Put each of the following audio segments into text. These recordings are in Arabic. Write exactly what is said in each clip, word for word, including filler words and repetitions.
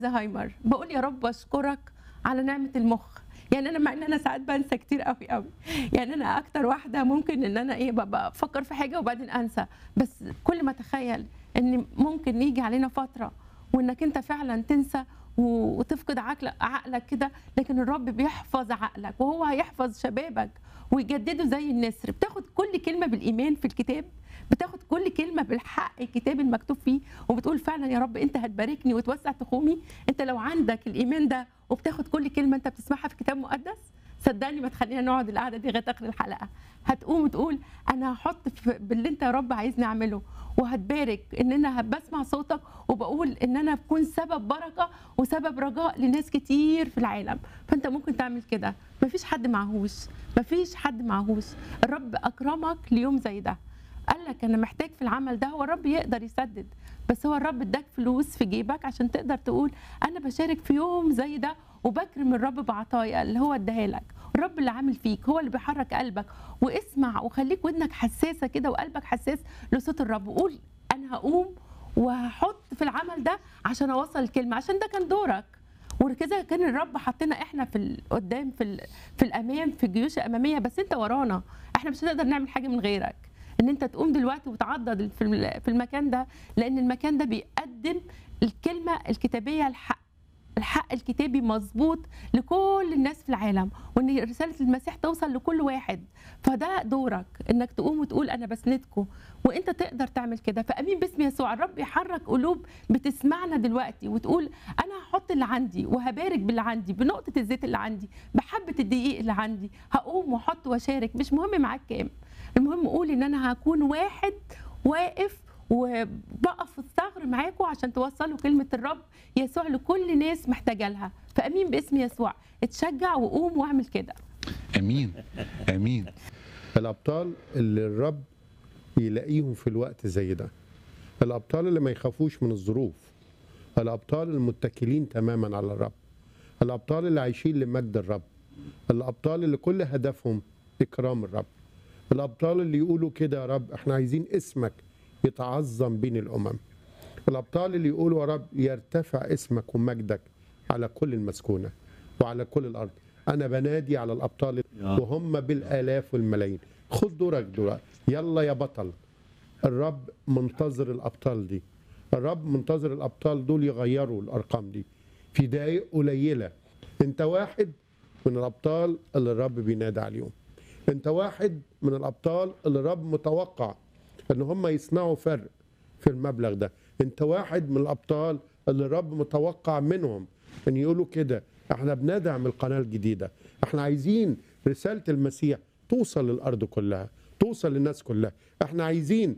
زهايمر، باقول يا رب أشكرك على نعمة المُخ، يعني أنا مع إن أنا ساعات بانسى كتير أوي، أوي، يعني أنا أكتر واحدة ممكن إن أنا إيه، بابقى أفكّر في حاجة وبعدين أنسى، بس كل ما أتخيّل إن ممكن ييجي علينا فترة وإنك أنت فعلًا تنسى و وتفقد عقل عقلك كده، لكن الرب بيحفظ عقلك وهو هيحفظ شبابك ويجدده زي النسر، بتاخد كل كلمة بالإيمان في الكتاب، بتاخد كل كلمة بالحق الكتاب المكتوب فيه، وبتقول فعلًا يا رب أنت هتباركني وتوسّع تخومي، أنت لو عندك الإيمان ده وبتاخد كل كلمة أنت بتسمعها في كتاب مقدس، صدّقني ما تخلّينا نقعد القعدة دي لغاية آخر الحلقة، هتقوم وتقول أنا هاحط في باللي أنت يا رب عايزني أعمله، وهتبارك إن أنا ه باسمع صوتك وباقول إن أنا أكون سبب بركة وسبب رجاء لناس كتير في العالم، فأنت ممكن تعمل كده، ما فيش حد معاهوش، ما فيش حد معاهوش، الرب أكرمك ليوم زي ده، قال لك أنا محتاج في العمل ده، هو الرب يقدر يسدد، بس هو الرب اداك فلوس في جيبك عشان تقدر تقول أنا باشارك في يوم زي ده وباكرم الرب بعطايا اللي هو اداها لك، الرب اللي عامل فيك هو اللي بيحرك قلبك، واسمع وخليك ودنك حساسة كده وقلبك حساس لصوت الرب، وقول أنا هاقوم وهاحط في العمل ده عشان أوصّل الكلمة، عشان ده كان دورك، وكده كان الرب حطّنا إحنا في ال قدّام في ال في الأمام في الجيوش الأمامية، بس أنت ورانا، إحنا مش هنقدر نعمل حاجة من غيرك، إن أنت تقوم دلوقتي وتعضّد في ال في المكان ده، لإن المكان ده بيقدّم الكلمة الكتابية الحق. الحق الكتابي مضبوط لكل الناس في العالم، وإن رسالة المسيح توصل لكل واحد، فده دورك إنك تقوم وتقول أنا باسندكم، وأنت تقدر تعمل كده، فآمين باسم يسوع الرب يحرك قلوب بتسمعنا دلوقتي وتقول أنا هاحط اللي عندي وهابارك باللي عندي، بنقطة الزيت اللي عندي، بحبة الدقيق اللي عندي، هاقوم وأحط وأشارك، مش مهم معاك كام، المهم قول إن أنا هاكون واحد واقف وبقف في الثغر معاكم عشان توصلوا كلمة الرب يسوع لكل ناس محتاجة لها، فأمين باسم يسوع، اتشجع وقوم واعمل كده. امين امين. الابطال اللي الرب يلاقيهم في الوقت زي ده، الابطال اللي ما يخافوش من الظروف، الابطال المتكلين تماما على الرب، الابطال اللي عايشين لمجد الرب، الابطال اللي كل هدفهم اكرام الرب، الابطال اللي يقولوا كده يا رب احنا عايزين اسمك يتعظم بين الامم، الابطال اللي يقولوا يا رب يرتفع اسمك ومجدك على كل المسكونه وعلى كل الارض. انا بنادي على الابطال وهم بالالاف والملايين، خد دورك دلوقتي، يلا يا بطل، الرب منتظر الابطال دي، الرب منتظر الابطال دول يغيروا الارقام دي في دقائق قليله. انت واحد من الابطال اللي الرب بينادي عليهم، انت واحد من الابطال اللي الرب متوقع ان هم يصنعوا فرق في المبلغ ده، انت واحد من الابطال اللي الرب متوقع منهم ان يقولوا كده احنا بندعم القناه الجديده، احنا عايزين رساله المسيح توصل للارض كلها، توصل للناس كلها، احنا عايزين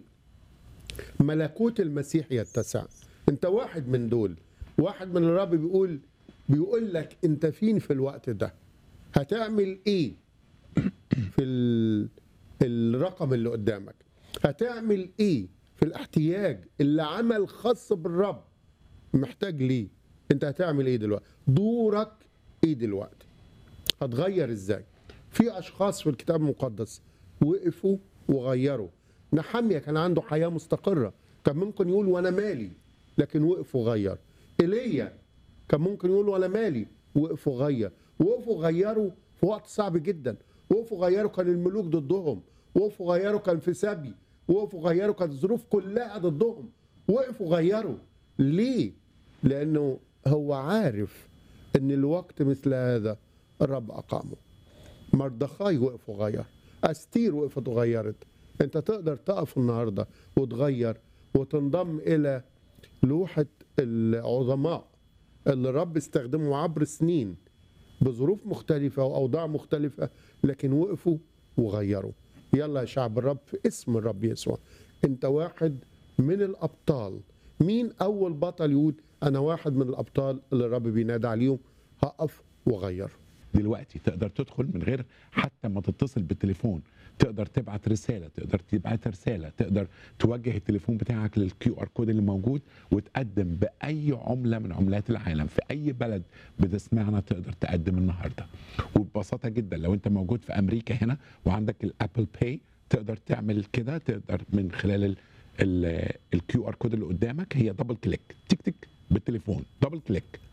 ملكوت المسيح يتسع. انت واحد من دول، واحد من الرب بيقول بيقول لك انت فين في الوقت ده، هتعمل ايه في الرقم اللي قدامك، هتعمل ايه في الاحتياج اللي عمل خاص بالرب محتاج ليه، انت هتعمل ايه دلوقتي، دورك ايه دلوقتي، هتغير ازاي. في اشخاص في الكتاب المقدس وقفوا وغيروا، نحميا كان عنده حياة مستقرة كان ممكن يقول وانا مالي، لكن وقف وغير. ايليا كان ممكن يقول وانا مالي، وقف وغير، وقفوا غيروا في وقت صعب جدا، وقفوا غيروا كان الملوك ضدهم، وقفوا غيروا كان في سبي، وقفوا غيروا كانت الظروف كلها ضدهم، وقفوا غيروا. ليه؟ لأنه هو عارف أن الوقت مثل هذا الرب أقامه. مردخاي وقف وغير، أستير وقفت وغيرت. أنت تقدر تقف النهاردة وتغير وتنضم إلى لوحة العظماء اللي الرب استخدمه عبر سنين بظروف مختلفة وأوضاع مختلفة، لكن وقفوا وغيروا. يلا يا شعب الرب في اسم الرب يسوع، انت واحد من الابطال. مين اول بطل يقول انا واحد من الابطال اللي الرب بينادي عليهم، هقف وغير. دلوقتي تقدر تدخل من غير حتى ما تتصل بالتليفون، تقدر تبعت رساله، تقدر تبعت رساله، تقدر توجه التليفون بتاعك للكيو ار كود اللي موجود وتقدم باي عمله من عملات العالم في اي بلد بتسمعنا، تقدر تقدم النهارده. وببساطه جدا لو انت موجود في امريكا هنا وعندك الابل باي تقدر تعمل كده، تقدر من خلال الكيو ار كود اللي قدامك، هي دبل كليك تك تك بالتليفون، دبل كليك